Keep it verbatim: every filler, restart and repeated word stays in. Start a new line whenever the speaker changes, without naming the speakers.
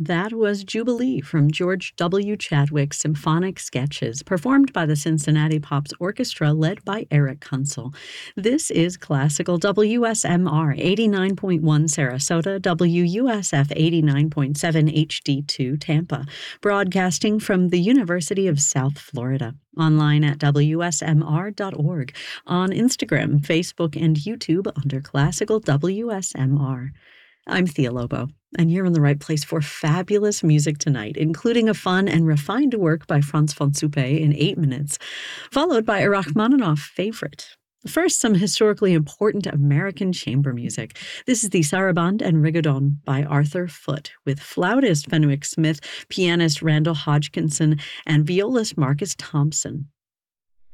That was Jubilee from George W. Chadwick's Symphonic Sketches, performed by the Cincinnati Pops Orchestra led by Eric Kunsel. This is Classical W S M R eighty-nine point one Sarasota, W U S F eighty-nine point seven H D two Tampa, broadcasting from the University of South Florida. Online at W S M R dot org, on Instagram, Facebook, and YouTube under Classical W S M R. I'm Thea Lobo, and you're in the right place for fabulous music tonight, including a fun and refined work by Franz von Suppe in eight minutes, followed by a Rachmaninoff favorite. First, some historically important American chamber music. This is the Sarabande and Rigodon by Arthur Foote, with flautist Fenwick Smith, pianist Randall Hodgkinson, and violist Marcus Thompson.